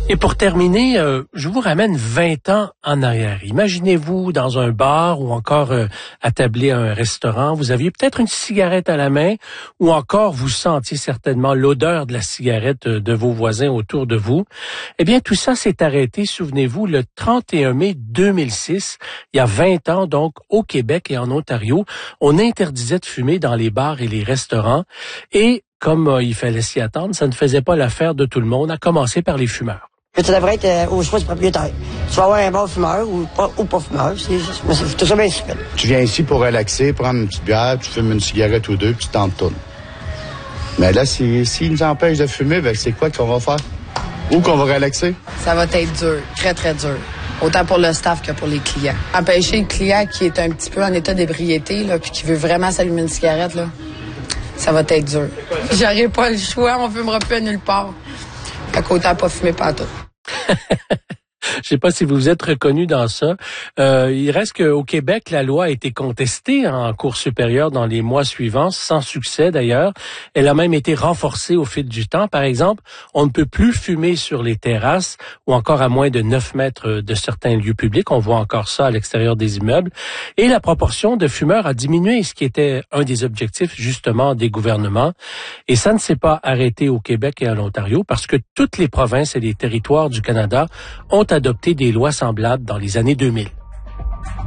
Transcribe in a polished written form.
Et pour terminer, je vous ramène 20 ans en arrière. Imaginez-vous dans un bar ou encore attablé à un restaurant. Vous aviez peut-être une cigarette à la main ou encore vous sentiez certainement l'odeur de la cigarette de vos voisins autour de vous. Eh bien, tout ça s'est arrêté, souvenez-vous, le 31 mai 2006, il y a 20 ans donc, au Québec et en Ontario. On interdisait de fumer dans les bars et les restaurants. Et comme il fallait s'y attendre, ça ne faisait pas l'affaire de tout le monde, à commencer par les fumeurs. Tu devrais être au choix du propriétaire. Tu vas avoir un bon fumeur ou pas fumeur. C'est tout ça bien stupide. Tu viens ici pour relaxer, prendre une petite bière, tu fumes une cigarette ou deux, puis tu t'en tournes. Mais là, s'ils nous empêchent de fumer, ben c'est quoi qu'on va faire? Où qu'on va relaxer? Ça va être dur, très, très dur. Autant pour le staff que pour les clients. Empêcher le client qui est un petit peu en état d'ébriété, là, puis qui veut vraiment s'allumer une cigarette, là, ça va être dur. J'aurai pas le choix, on fumera plus à nulle part. Fait qu'autant pas fumer partout. Je sais pas si vous vous êtes reconnu dans ça. Il reste qu'au Québec, la loi a été contestée en Cour supérieure dans les mois suivants, sans succès d'ailleurs. Elle a même été renforcée au fil du temps. Par exemple, on ne peut plus fumer sur les terrasses ou encore à moins de 9 mètres de certains lieux publics. On voit encore ça à l'extérieur des immeubles. Et la proportion de fumeurs a diminué, ce qui était un des objectifs justement des gouvernements. Et ça ne s'est pas arrêté au Québec et à l'Ontario parce que toutes les provinces et les territoires du Canada ont adopté des lois semblables dans les années 2000.